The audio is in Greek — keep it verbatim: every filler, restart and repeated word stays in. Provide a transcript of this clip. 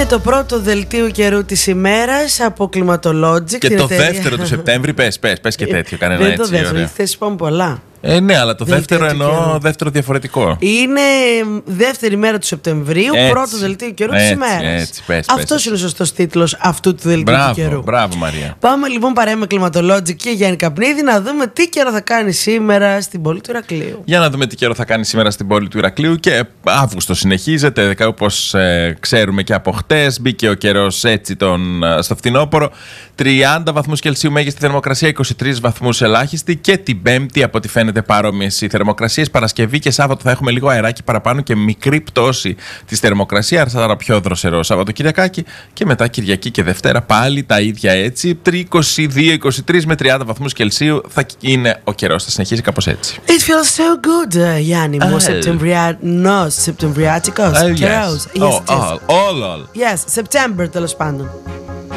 Είναι το πρώτο δελτίο καιρού της ημέρας από Climatologic. Και το εταιρεία... δεύτερο του Σεπτέμβρη, πες, πες, πες και τέτοιο, κανένα δεν έτσι. Δεν το δεύτερο, ωραία. θες πάμε πολλά. Ε, ναι, αλλά το Δελτίο δεύτερο του εννοώ καιρού. δεύτερο διαφορετικό. Είναι δεύτερη μέρα του Σεπτεμβρίου, Έτσι. πρώτο δελτίο καιρού της Έτσι, ημέρας. έτσι, πες, Αυτός πες, είναι ο σωστός τίτλος αυτού του δελτίου Μπράβο, του καιρού. μπράβο Μαρία. Πάμε λοιπόν παρέα με Climatologic και Γιάννη Καπνίδη να δούμε τι καιρό θα κάνει σήμερα στην πόλη του Ηρακλείου. Για να δούμε τι καιρό θα κάνει σήμερα στην πόλη του Ηρακλείου. Και Αύγουστο συνεχίζεται, όπως ε, ξέρουμε και από χτες. Μπήκε ο καιρός έτσι τον, ε, στο φθινόπωρο. τριάντα βαθμούς Κελσίου μέγιστη θερμοκρασία, είκοσι τρεις βαθμούς ελάχιστη. Και την Πέμπτη, από ό,τι φαίνεται, παρόμοιες οι θερμοκρασίες. Παρασκευή και Σάββατο θα έχουμε λίγο αεράκι παραπάνω και μικρή πτώση της θερμοκρασίας. Άρα πιο δροσερό Σαββατοκυριακάκι. Και μετά Κυριακή και Δευτέρα πάλι τα ίδια έτσι. είκοσι δύο είκοσι τρεις με τριάντα βαθμούς Κελσίου θα είναι ο καιρός. Θα συνεχίσει κάπως έτσι. It feels so good, uh, Γιάννη μου. Σεπτεμβριανός, Σεπτεμβριάτικος Oh, yes. καιρός. Oh, all, all, all. Yes, September τέλος πάντων.